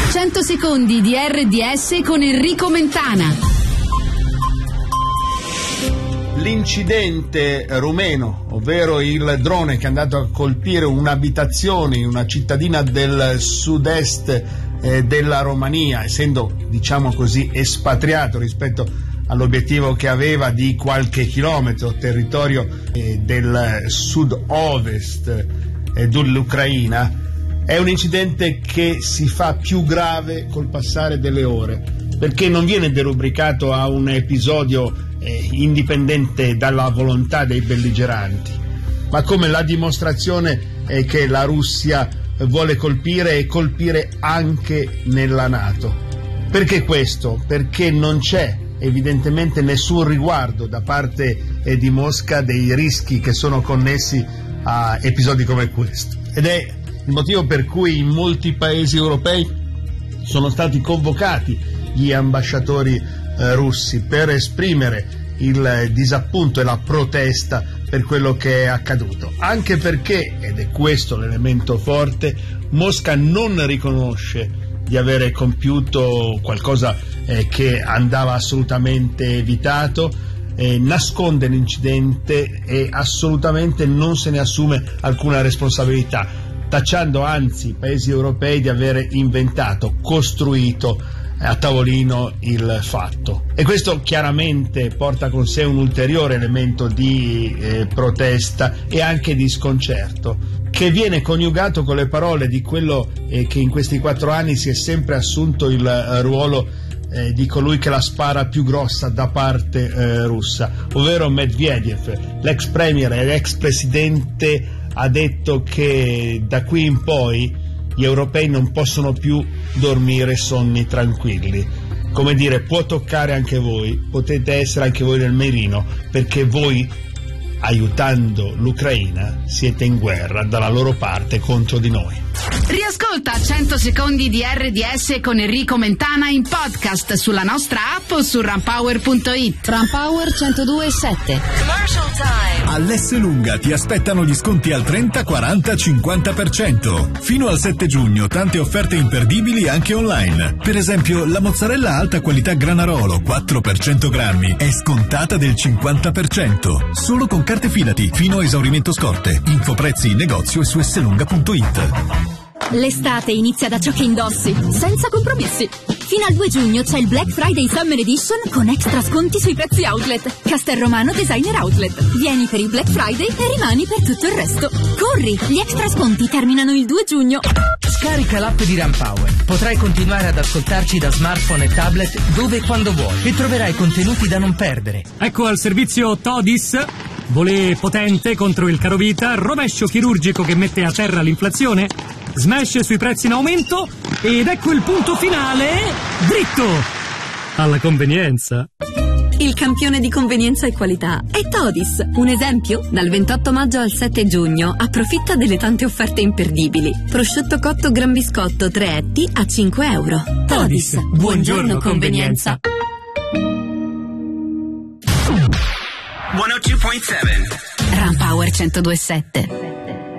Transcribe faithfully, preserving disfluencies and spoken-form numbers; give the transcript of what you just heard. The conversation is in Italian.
cento secondi di R D S con Enrico Mentana. L'incidente rumeno, ovvero il drone che è andato a colpire un'abitazione in una cittadina del sud-est eh, della Romania, essendo, diciamo così, espatriato rispetto all'obiettivo che aveva di qualche chilometro, territorio eh, del sud-ovest eh, dell'Ucraina, è un incidente che si fa più grave col passare delle ore, perché non viene derubricato a un episodio eh, indipendente dalla volontà dei belligeranti, ma come la dimostrazione eh, che la Russia vuole colpire e colpire anche nella NATO. Perché questo? Perché non c'è evidentemente nessun riguardo da parte eh, di Mosca dei rischi che sono connessi a episodi come questo, ed è il motivo per cui in molti paesi europei sono stati convocati gli ambasciatori eh, russi per esprimere il disappunto e la protesta per quello che è accaduto, anche perché, ed è questo l'elemento forte, Mosca non riconosce di avere compiuto qualcosa eh, che andava assolutamente evitato, eh, nasconde l'incidente e assolutamente non se ne assume alcuna responsabilità, tacciando anzi i paesi europei di avere inventato, costruito a tavolino il fatto. E questo chiaramente porta con sé un ulteriore elemento di eh, protesta e anche di sconcerto, che viene coniugato con le parole di quello eh, che in questi quattro anni si è sempre assunto il eh, ruolo eh, di colui che la spara più grossa da parte eh, russa, ovvero Medvedev, l'ex premier e l'ex presidente. Ha detto che da qui in poi gli europei non possono più dormire sonni tranquilli. Come dire, può toccare anche voi, potete essere anche voi nel mirino, perché voi, aiutando l'Ucraina, siete in guerra dalla loro parte contro di noi. Riascolta cento secondi di R D S con Enrico Mentana in podcast sulla nostra app o su runpower punto it. Runpower centodue e sette. Commercial time. All'Esselunga ti aspettano gli sconti al trenta, quaranta, cinquanta per cento. Fino al sette giugno tante offerte imperdibili anche online. Per esempio la mozzarella alta qualità Granarolo quattro per cento grammi è scontata del cinquanta per cento. Solo con carte Fidati fino a esaurimento scorte. Info prezzi in negozio e su esselunga punto it. L'estate inizia da ciò che indossi, senza compromessi. Fino al due giugno c'è il Black Friday Summer Edition con extra sconti sui prezzi outlet. Castelromano Designer Outlet. Vieni per il Black Friday e rimani per tutto il resto. Corri, gli extra sconti terminano il due giugno. Scarica l'app di Runpower. Potrai continuare ad ascoltarci da smartphone e tablet dove e quando vuoi e troverai contenuti da non perdere. Ecco al servizio Todis. Volé potente contro il carovita, rovescio chirurgico che mette a terra l'inflazione, smash sui prezzi in aumento ed ecco il punto finale, dritto alla convenienza. Il campione di convenienza e qualità è Todis. Un esempio? Dal ventotto maggio al sette giugno approfitta delle tante offerte imperdibili. Prosciutto cotto gran biscotto tre etti a cinque euro. Todis, buongiorno, buongiorno convenienza. centodue virgola sette. Runpower centodue e sette.